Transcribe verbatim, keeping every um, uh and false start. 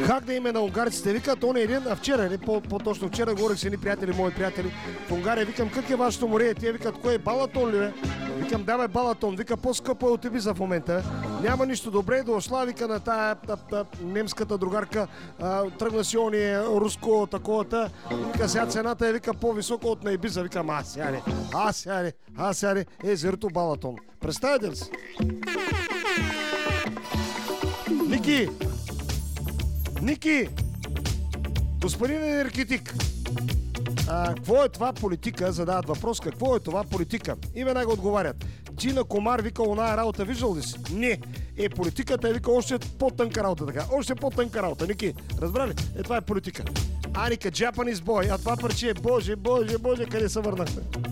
Как да име на унгарците? Викат, он е един, а вчера, не, по-точно вчера говорих с едни приятели, мои приятели в Унгария, викам, как е вашето море? Те викат, кое е Балатон ли бе? Викам, да бе, Балатон. Вика, по-скъпо е от Ибица в момента. Няма нищо добре, дошла, вика, на тая та, та, немската другарка, а, тръгна си ония руско таковата. Вика, сега цената е, вика, по-висока от на Ибица. Викам, а сяде, а сяде, а сяде, езерото Балатон. Представете ли си? Ники! Ники! Господин енергетик, а, какво е това политика? Задават въпрос, какво е това политика? И веднага отговарят. Ти на комар, вика, оная работа, виждал ли си? Не. Е, политиката е, вика, още по-тънка работа, така. Още по-тънка работа. Ники, разбрали? Е, това е политика. Аника, Japanese boy, а това парче, боже, боже, боже, къде се върнахме?